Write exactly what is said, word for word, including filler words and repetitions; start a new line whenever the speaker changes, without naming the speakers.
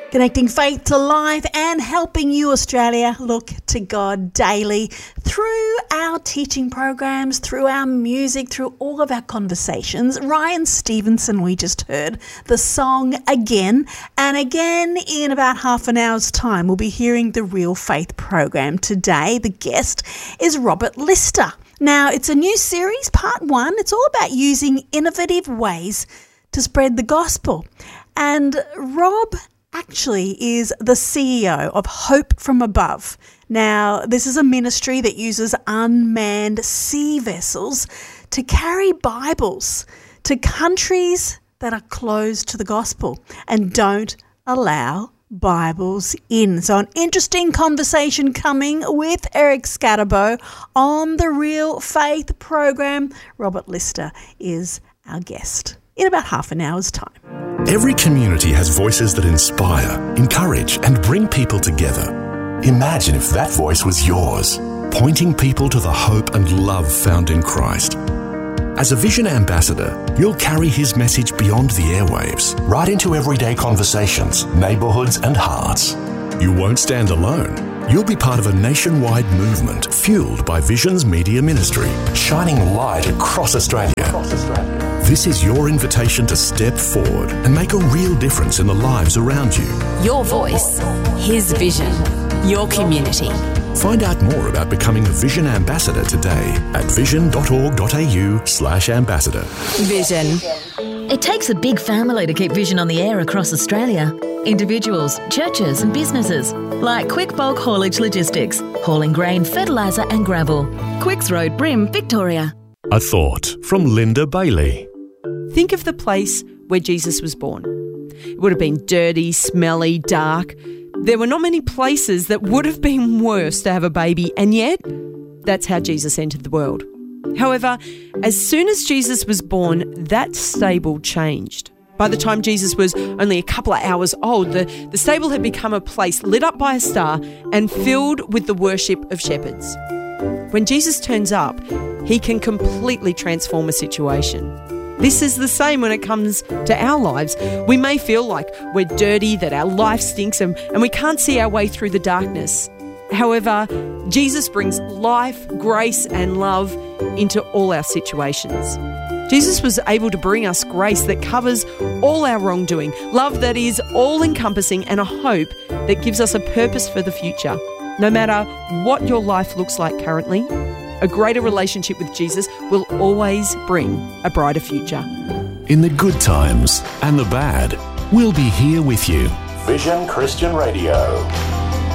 Connecting faith to life and helping you, Australia, look to God daily through our teaching programs, through our music, through all of our conversations. Ryan Stevenson, we just heard the song Again. And again, in about half an hour's time, we'll be hearing the Real Faith program. Today, the guest is Robert Lister. Now, it's a new series, part one. It's all about using innovative ways to spread the gospel. And Rob actually is the C E O of Hope from Above. Now, this is a ministry that uses unmanned sea vessels to carry Bibles to countries that are closed to the gospel and don't allow Bibles in. So an interesting conversation coming with Eric Scatterbo on the Real Faith program. Robert Lister is our guest in about half an hour's time.
Every community has voices that inspire, encourage, and bring people together. Imagine if that voice was yours, pointing people to the hope and love found in Christ. As a Vision Ambassador, you'll carry his message beyond the airwaves, right into everyday conversations, neighbourhoods, and hearts. You won't stand alone. You'll be part of a nationwide movement fueled by Vision's media ministry, shining light across Australia. Across Australia. This is your invitation to step forward and make a real difference in the lives around you.
Your voice, his vision, your community.
Find out more about becoming a Vision Ambassador today at vision.org.au slash ambassador.
Vision.
It takes a big family to keep Vision on the air across Australia. Individuals, churches and businesses like Quick Bulk Haulage Logistics, hauling grain, fertiliser and gravel. Quicks Road, Brim, Victoria.
A thought from Linda Bailey.
Think of the place where Jesus was born. It would have been dirty, smelly, dark. There were not many places that would have been worse to have a baby, and yet that's how Jesus entered the world. However, as soon as Jesus was born, that stable changed. By the time Jesus was only a couple of hours old, the, the stable had become a place lit up by a star and filled with the worship of shepherds. When Jesus turns up, he can completely transform a situation. This is the same when it comes to our lives. We may feel like we're dirty, that our life stinks, and, and we can't see our way through the darkness. However, Jesus brings life, grace, and love into all our situations. Jesus was able to bring us grace that covers all our wrongdoing, love that is all-encompassing, and a hope that gives us a purpose for the future. No matter what your life looks like currently, a greater relationship with Jesus will always bring a brighter future.
In the good times and the bad, we'll be here with you. Vision Christian Radio.